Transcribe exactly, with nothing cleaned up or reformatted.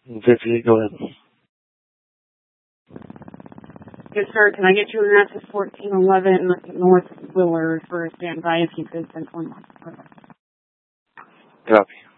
fifty-eight, go ahead. Yes, sir. Can I get you an address fourteen eleven North Willard for a standby if you could send one? Copy.